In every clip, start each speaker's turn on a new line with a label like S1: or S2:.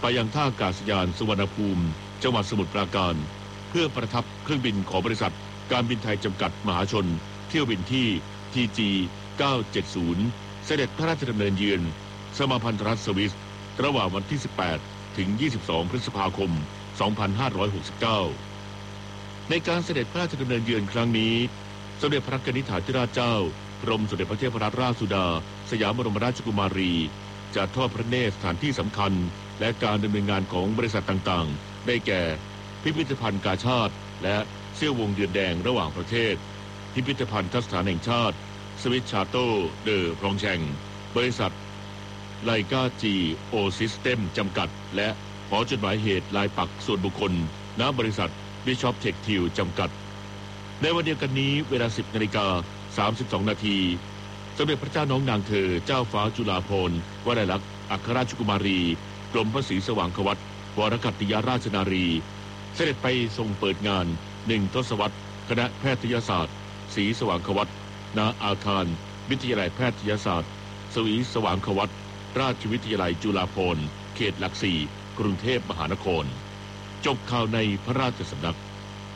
S1: ไปยังท่าอากาศยานสุวรรณภูมิจังหวัดสมุทรปราการเพื่อประทับเครื่องบินของบริษัทการบินไทยจำกัดมหาชนเที่ยวบินที่ TG 970เสด็จพระราชดำเนินเยือนสมาพันธรัฐสวิสระหว่างวันที่ 18 ถึง 22 พฤษภาคม 2569 ในการเสด็จพระราชดำเนินเยือนครั้งนี้สมเด็จพระกนิษฐาธิราชเจ้ากรมสมเด็จพระเทพรัตนราชสุดาสยามบรมราชกุมารีจะทอดพระเนตรสถานที่สำคัญและการดำเนินงานของบริษัทต่างๆได้แก่พิพิธภัณฑ์กาชาดและเซี่ยววงเดือนแดงระหว่างประเทศพิพิธภัณฑ์ทัศนแห่งชาติสวิสชาโตเดอพรองแชงบริษัทไลกาจีโอซิสเต็มจำกัดและหอจดหมายเหตุลายปักส่วนบุคคลณบริษัทบิชอปเทคทิลจำกัดในวันเดียวกันนี้เวลา 10:32 นาทีสมเด็จพระเจ้าน้องนางเธอเจ้าฟ้าจุฬาภรณ์วลัยลักษณ์อัครราชกุมารีกรมพระศรีสว่างควัตรวรกัตติยราชนารีเสด็จไปทรงเปิดงาน1 ทศวรรษคณะแพทยศาสตร์ศรีสว่างควัตรณอาคารวิทยาลัยแพทยศาสตร์ศรีสว่างควัตรราชวิทยาลัยจุฬาภรณ์เขตหลักสี่กรุงเทพมหานครจบข่าวในพระราชสำนัก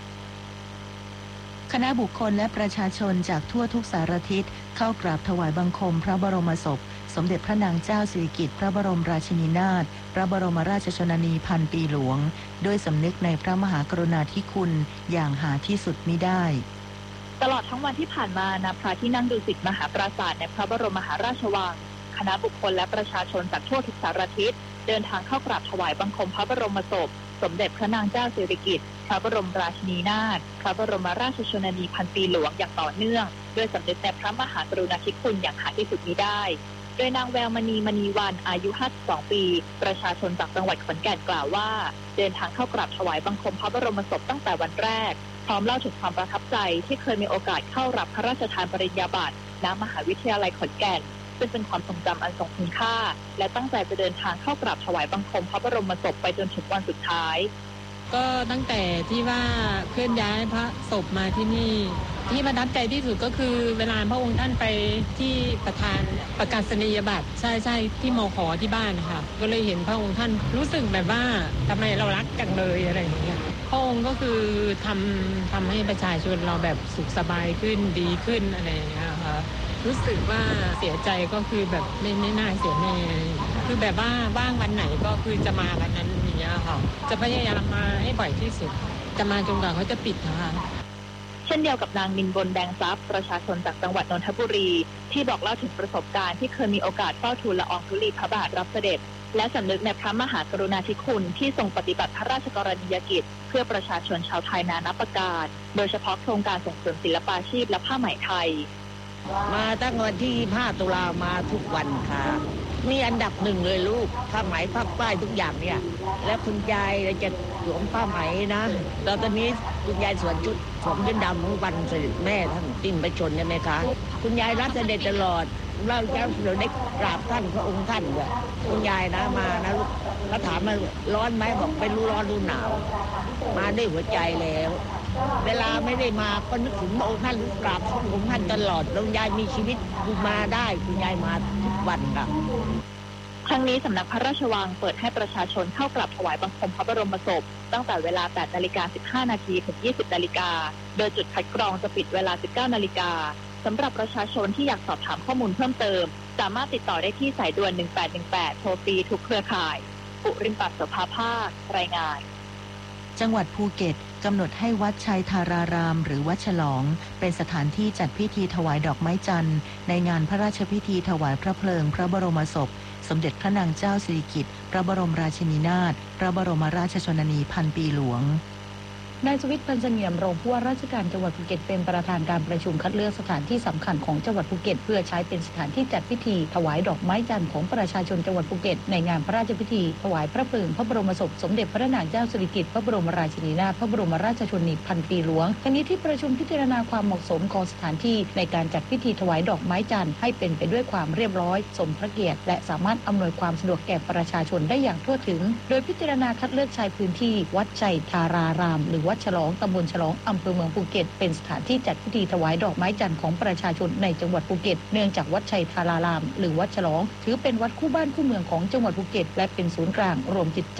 S2: คณะบุคคลและประชาชนจากทั่วทุกสารทิศเข้ากราบถวายบังคมพระบรมศพสมเด็จพระนางเจ้าสิริกิติ์พระบรมราชินีนาถพระบรมราชชนนีพันปีหลวงด้วยสำนึกในพระมหากรุณาธิคุณอย่างหาที่สุดมิได้
S3: ตลอดทั้งวันที่ผ่านมาณพระที่นั่งดุสิตมหาปราสาทในพระบรมมหาราชวังคณะบุคคลและประชาชนจากทั่วทุกสารทิศเดินทางเข้ากราบถวายบังคมพระบรมศพสมเด็จพระนางเจ้าสิริกิติ์พระบรมราชินีนาถพระบรมราชชนนีพันปีหลวงอย่างต่อเนื่องด้วยสำนึกในพระมหากรุณาธิคุณอย่างหาที่สุดมิได้โดยนางแววมณีมณีวันอายุ 52 ปีประชาชนจากจังหวัดขอนแก่นกล่าวว่าเดินทางเข้ากราบถวายบังคมพระบรมศพตั้งแต่วันแรกพร้อมเล่าถึงความประทับใจที่เคยมีโอกาสเข้ารับพระราชทานปริญญาบัตรณมหาวิทยาลัยขอนแก่นซึ่งเป็นความทรงจำอันทรงคุณค่าและตั้งใจจะเดินทางเข้ากราบถวายบังคมพระบรมศพไปจนถึงวันสุดท้าย
S4: ก็ตั้งแต่ที่ว่าเคลื่อนย้ายพระศพมาที่นี่ที่ประทับใจที่สุดก็คือเวลาพระองค์ท่านไปที่ประธานประกาศนียบัตรใช่ที่มข.ที่บ้านค่ะก็เลยเห็นพระองค์ท่านรู้สึกแบบว่าทำไมเรารักกันเลยอะไรอย่างเงี้ยพระองค์ก็คือทำให้ประชาชนเราแบบสุขสบายขึ้นดีขึ้นอะไรอย่างเงี้ยค่ะรู้สึกว่าเสียใจก็คือแบบไม่น่าเสียแน่คือแบบว่าว่างวันไหนก็คือจะมาวันนั้นอย่างเงี้ยค่ะจะพยายามมาให้บ่อยที่สุดจะมาจนกว่าเขาจะปิดนะคะ
S3: เช่นเดียวกับนางมินบนแดงทรัพย์ประชาชนจากจังหวัดนนทบุรีที่บอกเล่าถึงประสบการณ์ที่เคยมีโอกาสเฝ้าทูลละอองธุลีพระบาทรับเสด็จและสำนึกในพระมหากรุณาธิคุณที่ทรงปฏิบัติพระราชกรณียกิจเพื่อประชาชนชาวไทยนานับประการโดยเฉพาะโครงการส่งเสริมศิลปาชีพและผ้าไหมไทย
S5: มาตั้งวันที่5 ตุลามาทุกวันค่ะมีอันดับหนึ่งเลยลูกผ้าไหมผ้าป้ายทุกอย่างเนี่ยแล้วคุณยายจะสวมผ้าไหมนะตอนนี้คุณยายสวมชุดดำของวันเสด็จแม่ท่านติ้มประชนใช่ไหมคะคุณยายรับเสด็จตลอดเราได้กราบท่านพระองค์ท่านด้วยคุณยายนะมานะลูกแล้วถามมาร้อนไหมบอกไม่รู้ร้อนรู้หนาวมาด้วยหัวใจแล้วเวลาไม่ได้มาก็นึกถึงพระองค์ท่านกราบพระองค์ท่านตลอดแล้วยายมีชีวิตมาได้คุณยายมาทุกวันค่ะ
S3: ครั้งนี้สำนักพระราชวังเปิดให้ประชาชนเข้ากราบถวายบังคมพระบรมศพตั้งแต่เวลา 8:15 น.ถึง 20:00 น.โดยจุดคัดกรองจะปิดเวลา 19:00 น.สำหรับประชาชนที่อยากสอบถามข้อมูลเพิ่มเติมสามารถติดต่อได้ที่สายด่วน 1818 โทรฟรีทุกเครือข่ายปุริมปัตโสภาภาครายงาน
S2: จังหวัดภูเก็ตกำหนดให้วัดชัยธารารามหรือวัดฉลองเป็นสถานที่จัดพิธีถวายดอกไม้จันทร์ในงานพระราชพิธีถวายพระเพลิงพระบรมศพสมเด็จพระนางเจ้าสิริกิติ์พระบรมราชินีนาถพระบรมราชชนนีพันปีหลวงนายสวิทย์ พันเสงี่ยมรองผู้ว่าราชการจังหวัดภูเก็ตเป็นประธานการประชุมคัดเลือกสถานที่สำคัญของจังหวัดภูเก็ตเพื่อใช้เป็นสถานที่จัดพิธีถวายดอกไม้จันทร์ของประชาชนจังหวัดภูเก็ตในงานพระราชพิธีถวายพระเพลิงพระบรมศพสมเด็จพระนางเจ้าสิริกิติ์พระบรมราชินีนาถพระบรมราชชนนีพันปีหลวงทั้งนี้ที่ประชุมพิจารณาความเหมาะสมของสถานที่ในการจัดพิธีถวายดอกไม้จันทร์ให้เป็นไปด้วยความเรียบร้อยสมพระเกียรติและสามารถอำนวยความสะดวกแก่ประชาชนได้อย่างทั่วถึงโดยพิจารณาคัดเลือกใช้พื้นที่วัดชัยธารารามหรือวัดฉลองตำบลฉลองอำเภอเมืองภูเก็ตเป็นสถานที่จัดพิธีถวายดอกไม้จันทร์ของประชาชนในจังหวัดภูเก็ตเนื่องจากวัดชัยธารารามหรือวัดฉลองถือเป็นวัดคู่บ้านคู่เมืองของจังหวัดภูเก็ตและเป็นศูนย์กลางรวมจิต